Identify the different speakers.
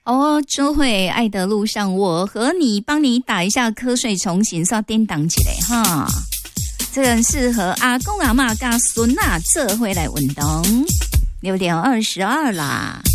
Speaker 1: 哦，周慧爱的路上，我和你帮你打一下瞌睡重醒，刷颠倒起来哈。这个很适合阿公阿嬷跟孙啊这回来运动，6:22啦。